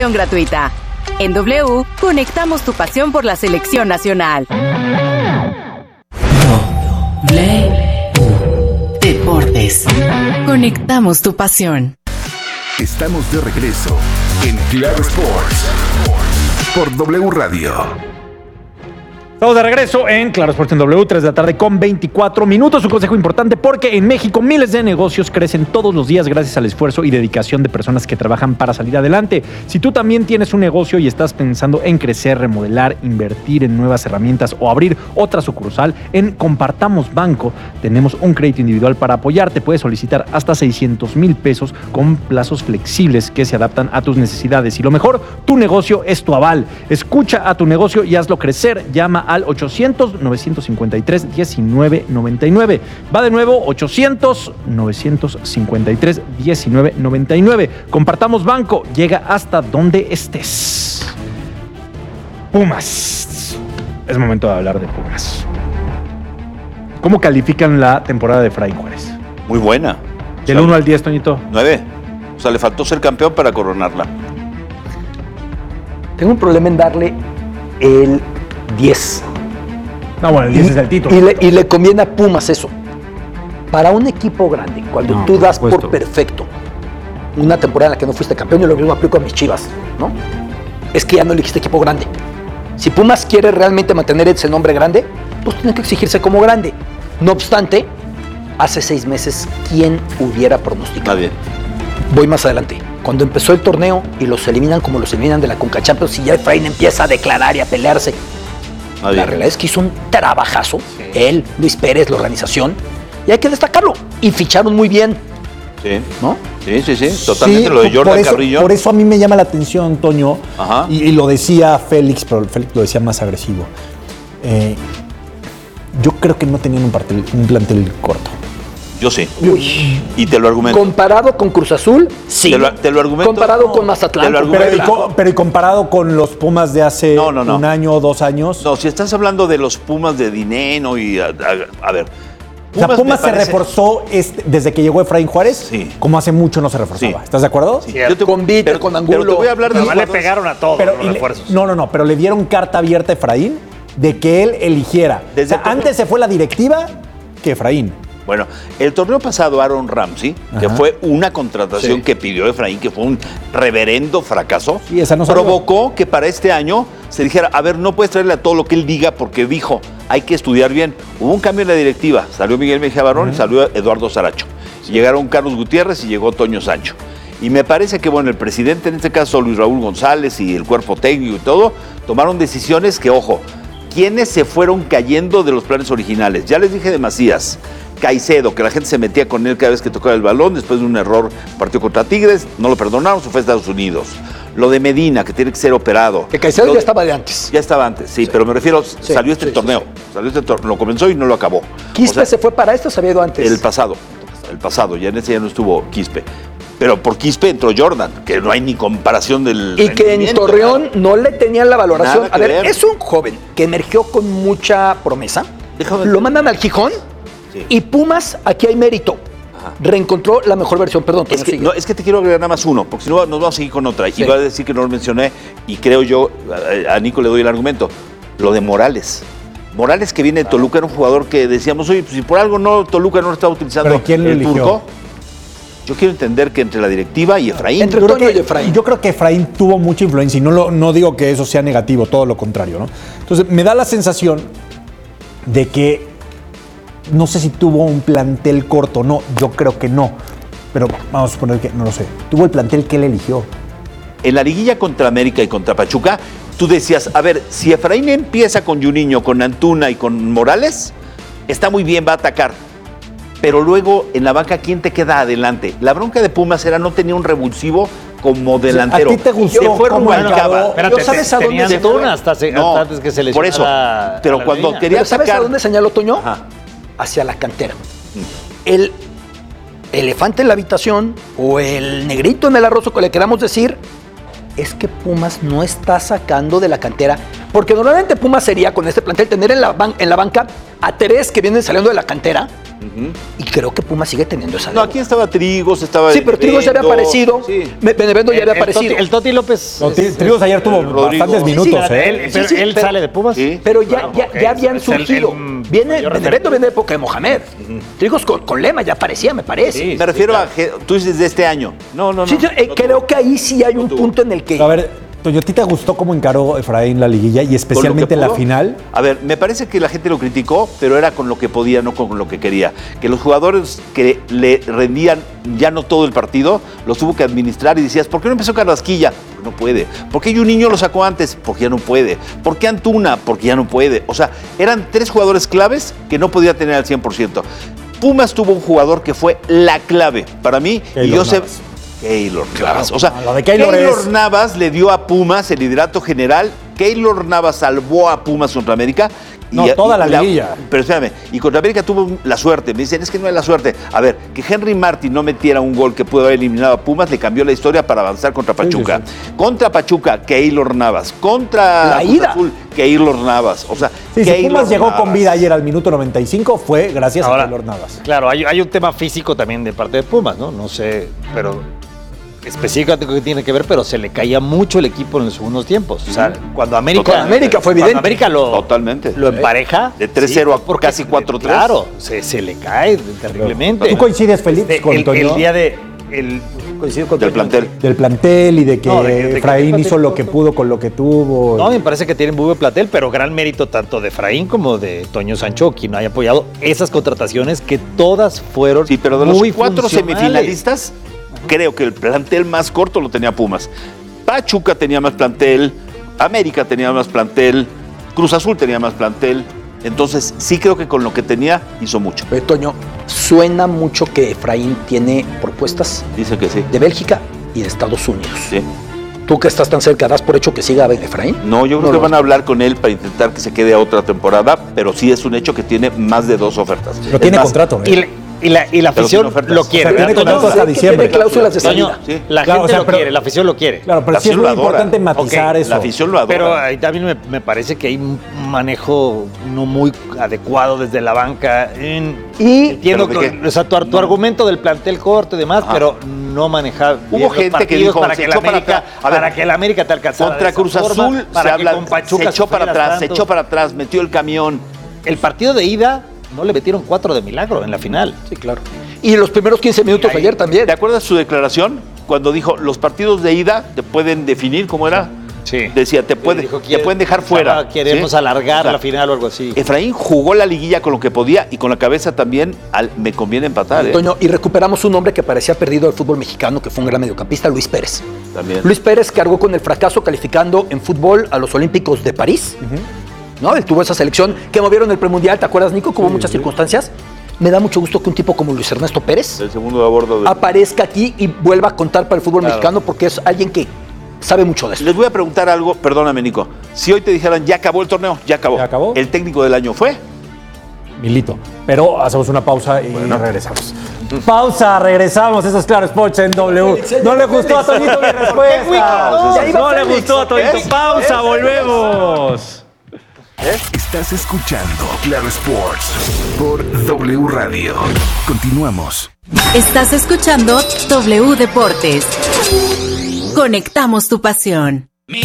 Gratuita. En W, conectamos tu pasión por la selección nacional. Deportes. Conectamos tu pasión. Estamos de regreso en Claro Sports por W Radio. Estamos de regreso en Claro Sports en W, 3 de la tarde con 24 minutos. Un consejo importante porque en México miles de negocios crecen todos los días gracias al esfuerzo y dedicación de personas que trabajan para salir adelante. Si tú también tienes un negocio y estás pensando en crecer, remodelar, invertir en nuevas herramientas o abrir otra sucursal, en Compartamos Banco tenemos un crédito individual para apoyarte. Puedes solicitar hasta 600,000 pesos con plazos flexibles que se adaptan a tus necesidades. Y lo mejor, tu negocio es tu aval. Escucha a tu negocio y hazlo crecer. Llama al 800-953-1999. Va de nuevo, 800-953-1999. Compartamos Banco, llega hasta donde estés. Pumas. Es momento de hablar de Pumas. ¿Cómo califican la temporada de Efraín Juárez? Muy buena. Del 1 al 10, Toñito. 9. O sea, le faltó ser campeón para coronarla. Tengo un problema en darle el 10. No, bueno, el 10 es el título. Y le conviene a Pumas eso. Para un equipo grande, cuando tú das por perfecto una temporada en la que no fuiste campeón, yo lo mismo aplico a mis Chivas, ¿no? Es que ya no elegiste equipo grande. Si Pumas quiere realmente mantener ese nombre grande, pues tiene que exigirse como grande. No obstante, hace 6 meses, ¿quién hubiera pronosticado? Nadie. Voy más adelante. Cuando empezó el torneo y los eliminan como los eliminan de la Conca Champions y ya Efraín empieza a declarar y a pelearse. Nadie. La realidad es que hizo un trabajazo, él, Luis Pérez, la organización, y hay que destacarlo. Y ficharon muy bien. Sí, ¿no? Sí, totalmente. Sí, lo de Jordan Carrillo. Por eso a mí me llama la atención, Toño, y lo decía Félix, pero Félix lo decía más agresivo. Yo creo que no tenían un plantel corto. Yo sí. Uy. Y te lo argumento. Comparado con Cruz Azul, sí. Te lo argumento. Comparado con Mazatlán. Pero y comparado con los Pumas de hace un año o 2 años. No, si estás hablando de los Pumas de Dineno y a ver. Pumas se reforzó desde que llegó Efraín Juárez, como hace mucho no se reforzaba. Sí. ¿Estás de acuerdo? Sí. Yo te convite con Angulo. Pero te voy a hablar de le pegaron a todos los refuerzos. Pero le dieron carta abierta a Efraín de que él eligiera. Antes se fue la directiva que Efraín. Bueno, el torneo pasado Aaron Ramsey, que fue una contratación que pidió Efraín, que fue un reverendo fracaso, provocó que para este año se dijera, a ver, no puedes traerle a todo lo que él diga porque dijo, hay que estudiar bien. Hubo un cambio en la directiva, salió Miguel Mejía Barón y salió Eduardo Saracho. Llegaron Carlos Gutiérrez y llegó Toño Sancho. Y me parece que, bueno, el presidente, en este caso Luis Raúl González y el cuerpo técnico y todo, tomaron decisiones que, ojo, ¿quiénes se fueron cayendo de los planes originales? Ya les dije de Macías. Caicedo, que la gente se metía con él cada vez que tocaba el balón, después de un error partió contra Tigres, no lo perdonaron, se fue a Estados Unidos. Lo de Medina, que tiene que ser operado. Que Caicedo ya estaba de antes. Ya estaba antes, sí, pero me refiero, salió este torneo. Lo comenzó y no lo acabó. ¿Quispe se fue para esto o se había ido antes? El pasado, ya en ese ya no estuvo Quispe. Pero por Quispe entró Jordan, que no hay ni comparación del y que en Torreón no le tenían la valoración. A ver, es un joven que emergió con mucha promesa. Lo mandan al Gijón. Sí. Y Pumas, aquí hay mérito. Reencontró la mejor versión. Perdón, es que te quiero agregar nada más uno, porque si no nos vamos a seguir con otra. Y voy a decir que no lo mencioné, y creo yo, a Nico le doy el argumento. Lo de Morales. Morales, que viene de Toluca, era un jugador que decíamos, oye, pues si por algo Toluca no lo estaba utilizando. ¿Pero quién lo eligió? Turco. Yo quiero entender que entre la directiva y Efraín. Entre Toño y Efraín. Yo creo que Efraín tuvo mucha influencia y no digo que eso sea negativo, todo lo contrario, ¿no? Entonces, me da la sensación de que no sé si tuvo un plantel corto, no, yo creo que no, pero vamos a suponer que, no lo sé, tuvo el plantel que él eligió. En la liguilla contra América y contra Pachuca, tú decías, a ver, si Efraín empieza con Juninho, con Antuna y con Morales, está muy bien, va a atacar. Pero luego, en la banca, ¿quién te queda adelante? La bronca de Pumas era no tenía un revulsivo como delantero. ¿A ti te gustó? Se fue Rubalcaba. Espérate, ¿sabes a dónde se fue? Hasta antes que se lesionara. Por eso, pero cuando quería ¿sabes a dónde señaló Toño? Hacia la cantera. El elefante en la habitación o el negrito en el arroz, o que le queramos decir, es que Pumas no está sacando de la cantera, porque normalmente Pumas sería con este plantel tener en la banca a 3 que vienen saliendo de la cantera Y creo que Pumas sigue teniendo esa No, aquí estaba Trigos, estaba... Sí, pero Trigos ya había aparecido. Sí. Benevendo ya había aparecido. El Toti López... Trigos ayer tuvo bastantes minutos. Él sale de Pumas. Sí. Pero ya habían surgido. Benevendo viene de época de Mohamed. Trigos con Lema ya aparecía, me parece. Sí, Me refiero a... Tú dices de este año. No. Sí, creo que ahí sí hay un punto en el que... A ver, Toño, ¿a ti te gustó cómo encaró Efraín la liguilla y especialmente la final? A ver, me parece que la gente lo criticó, pero era con lo que podía, no con lo que quería. Que los jugadores que le rendían ya no todo el partido, los tuvo que administrar y decías, ¿por qué no empezó Carrasquilla? Porque no puede. ¿Por qué Juninho lo sacó antes? Porque ya no puede. ¿Por qué Antuna? Porque ya no puede. O sea, eran 3 jugadores claves que no podía tener al 100%. Pumas tuvo un jugador que fue la clave para mí. Keylor y yo sé... Navas. Keylor Navas. O sea, lo de Keylor Navas le dio a Pumas el liderato general. Keylor Navas salvó a Pumas contra América. Toda la liguilla. Pero espérame, y contra América tuvo la suerte. Me dicen, es que no es la suerte. A ver, que Henry Martin no metiera un gol que pudo haber eliminado a Pumas, le cambió la historia para avanzar contra Pachuca. Sí. Contra Pachuca, Keylor Navas. Contra la ida. Azul, Keylor Navas. O sea, si Pumas llegó con vida ayer al minuto 95, fue gracias a Keylor Navas. Claro, hay un tema físico también de parte de Pumas, ¿no? No sé, pero... específicamente que tiene que ver, pero se le caía mucho el equipo en los segundos tiempos. O sea, cuando América fue evidente. Cuando América Totalmente. lo empareja. De 3-0 a casi 4-3. Claro, se le cae terriblemente. ¿Tú coincides, Félix, con Toño? El día de... coincido con del plantel. Del plantel y de que Efraín hizo lo que pudo con lo que tuvo. No, me parece que tienen muy buen plantel, pero gran mérito tanto de Efraín como de Toño Sancho, quien haya apoyado esas contrataciones que todas fueron sí, pero de muy los 4 funcionales. semifinalistas, creo que el plantel más corto lo tenía Pumas. Pachuca tenía más plantel, América tenía más plantel, Cruz Azul tenía más plantel. Entonces, sí creo que con lo que tenía hizo mucho. Toño, suena mucho que Efraín tiene propuestas. Dice que sí. De Bélgica y de Estados Unidos. Sí. ¿Tú que estás tan cerca, das por hecho que siga Efraín? No, yo creo que van a hablar con él para intentar que se quede a otra temporada, pero sí es un hecho que tiene más de 2 ofertas. Pero tiene contrato, ¿eh? Y la afición lo quiere. O sea, tiene contrato hasta diciembre. Tiene cláusulas de salida. Sí. La gente lo quiere, la afición lo quiere. Claro, pero sí es muy importante matizar eso. La afición lo adora. Pero ahí también me parece que hay un manejo no muy adecuado desde la banca. Entiendo que, o sea, tu argumento del plantel corto y demás, pero no manejar. Hubo gente que dijo para que el América te alcanzara. Contra Cruz Azul se echó para atrás, metió el camión. El partido de ida no le metieron 4 de milagro en la final. Sí, claro. Y los primeros 15 minutos ayer también. ¿Te acuerdas su declaración? Cuando dijo, los partidos de ida te pueden definir, ¿cómo era? Sí. Decía, te pueden dejar fuera. Queremos alargar la final o algo así. Efraín jugó la liguilla con lo que podía y con la cabeza también me conviene empatar. Toño, y recuperamos un hombre que parecía perdido del fútbol mexicano, que fue un gran mediocampista, Luis Pérez. También. Luis Pérez cargó con el fracaso calificando en fútbol a los Olímpicos de París. ¿No? Él tuvo esa selección que movieron el premundial, ¿te acuerdas, Nico? Como muchas circunstancias. Me da mucho gusto que un tipo como Luis Ernesto Pérez, el segundo de a bordo aparezca aquí y vuelva a contar para el fútbol mexicano, porque es alguien que sabe mucho de eso. Les voy a preguntar algo, perdóname, Nico. Si hoy te dijeran, ya acabó el torneo, ya acabó. ¿Ya acabó? ¿El técnico del año fue? Milito. Pero hacemos una pausa y regresamos. Pausa, regresamos. Eso es Claro Sports en W. No le gustó a Toñito mi respuesta. No le gustó a Toñito. Pausa, volvemos. Estás escuchando Claro Sports por W Radio. Continuamos. Estás escuchando W Deportes. Conectamos tu pasión.